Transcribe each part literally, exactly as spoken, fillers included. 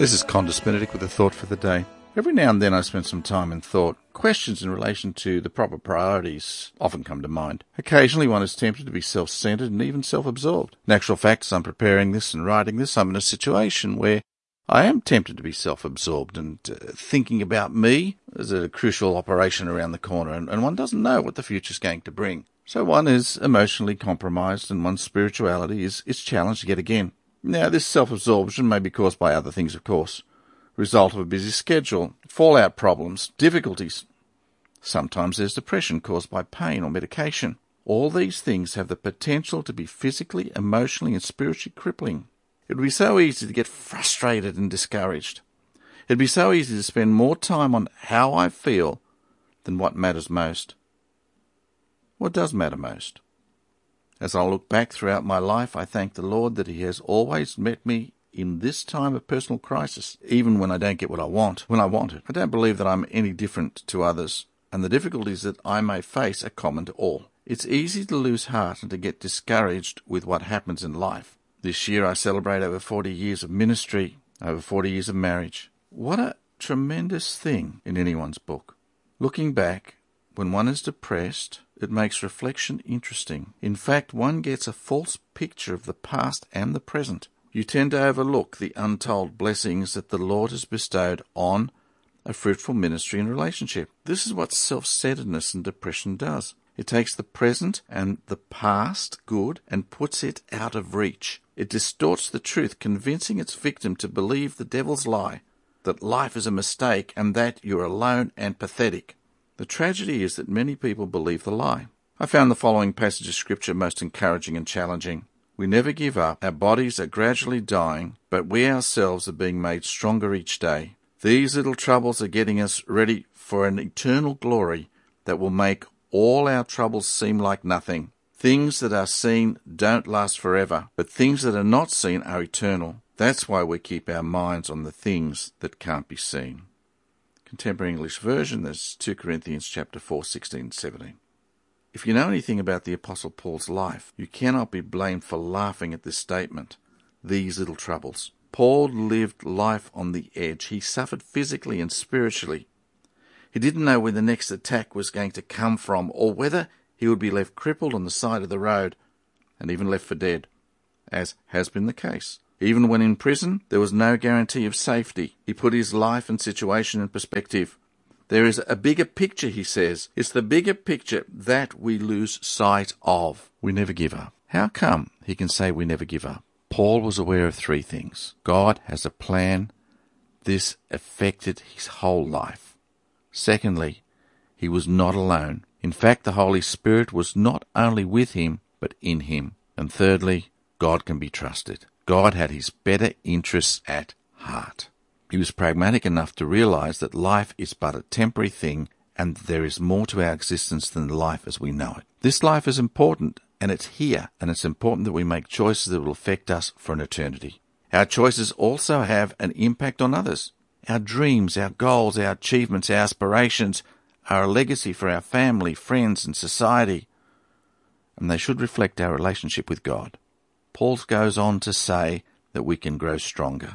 This is Condis Benedict with a thought for the day. Every now and then I spend some time in thought. Questions in relation to the proper priorities often come to mind. Occasionally one is tempted to be self-centered and even self-absorbed. In actual fact, as I'm preparing this and writing this, I'm in a situation where I am tempted to be self-absorbed and uh, thinking about me. There's a crucial operation around the corner and, and one doesn't know what the future's going to bring. So one is emotionally compromised and one's spirituality is, is challenged yet again. Now, this self-absorption may be caused by other things, of course. Result of a busy schedule, fallout problems, difficulties. Sometimes there's depression caused by pain or medication. All these things have the potential to be physically, emotionally and spiritually crippling. It would be so easy to get frustrated and discouraged. It would be so easy to spend more time on how I feel than what matters most. What does matter most? As I look back throughout my life, I thank the Lord that He has always met me in this time of personal crisis, even when I don't get what I want, when I want it. I don't believe that I'm any different to others, and the difficulties that I may face are common to all. It's easy to lose heart and to get discouraged with what happens in life. This year I celebrate over forty years of ministry, over forty years of marriage. What a tremendous thing in anyone's book. Looking back, when one is depressed, it makes reflection interesting. In fact, one gets a false picture of the past and the present. You tend to overlook the untold blessings that the Lord has bestowed on a fruitful ministry and relationship. This is what self-centeredness and depression does. It takes the present and the past good and puts it out of reach. It distorts the truth, convincing its victim to believe the devil's lie, that life is a mistake and that you're alone and pathetic. The tragedy is that many people believe the lie. I found the following passage of Scripture most encouraging and challenging. We never give up. Our bodies are gradually dying, but we ourselves are being made stronger each day. These little troubles are getting us ready for an eternal glory that will make all our troubles seem like nothing. Things that are seen don't last forever, but things that are not seen are eternal. That's why we keep our minds on the things that can't be seen. Contemporary English Version, there's two Corinthians chapter four, sixteen and seventeen. If you know anything about the Apostle Paul's life, you cannot be blamed for laughing at this statement, these little troubles. Paul lived life on the edge. He suffered physically and spiritually. He didn't know where the next attack was going to come from or whether he would be left crippled on the side of the road and even left for dead, as has been the case. Even when in prison, there was no guarantee of safety. He put his life and situation in perspective. There is a bigger picture, he says. It's the bigger picture that we lose sight of. We never give up. How come he can say we never give up? Paul was aware of three things. God has a plan. This affected his whole life. Secondly, he was not alone. In fact, the Holy Spirit was not only with him, but in him. And thirdly, God can be trusted. God had his better interests at heart. He was pragmatic enough to realize that life is but a temporary thing and there is more to our existence than life as we know it. This life is important and it's here, and it's important that we make choices that will affect us for an eternity. Our choices also have an impact on others. Our dreams, our goals, our achievements, our aspirations are a legacy for our family, friends and society, and they should reflect our relationship with God. Paul goes on to say that we can grow stronger.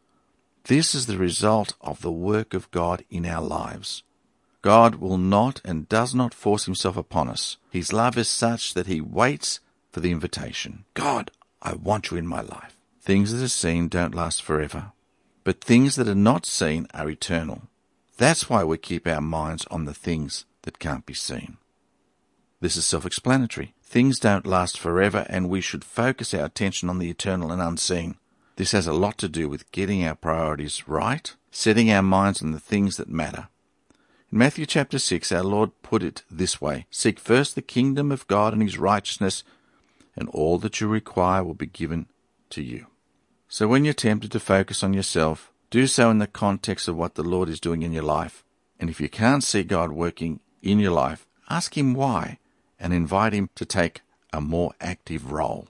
This is the result of the work of God in our lives. God will not and does not force himself upon us. His love is such that he waits for the invitation. God, I want you in my life. Things that are seen don't last forever, but things that are not seen are eternal. That's why we keep our minds on the things that can't be seen. This is self-explanatory. Things don't last forever, and we should focus our attention on the eternal and unseen. This has a lot to do with getting our priorities right, setting our minds on the things that matter. In Matthew chapter six, our Lord put it this way, seek first the kingdom of God and his righteousness, and all that you require will be given to you. So when you're tempted to focus on yourself, do so in the context of what the Lord is doing in your life. And if you can't see God working in your life, ask him why, and invite him to take a more active role.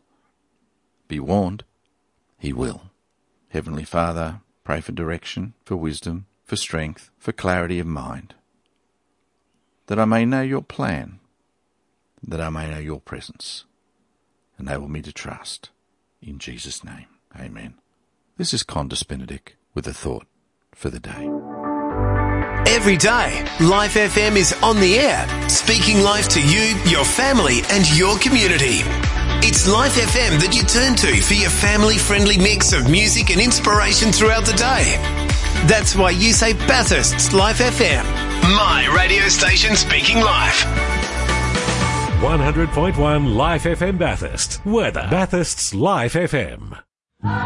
Be warned, he will. Heavenly Father, pray for direction, for wisdom, for strength, for clarity of mind, that I may know your plan, that I may know your presence. Enable me to trust. In Jesus' name, amen. This is Condis Benedict with a thought for the day. Every day, Life F M is on the air, speaking life to you, your family and your community. It's Life F M that you turn to for your family-friendly mix of music and inspiration throughout the day. That's why you say Bathurst's Life F M. My radio station speaking life. one hundred point one Life F M Bathurst. Weather. Bathurst's Life F M.